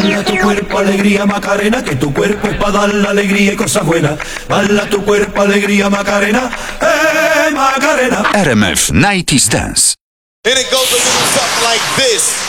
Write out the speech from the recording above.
Baila tu cuerpo, alegría, Macarena, que tu cuerpo es para dar la alegría y cosas buenas. Baila tu cuerpo, alegría, Macarena, Macarena. RMF 90s Dance. And it goes a little something like this.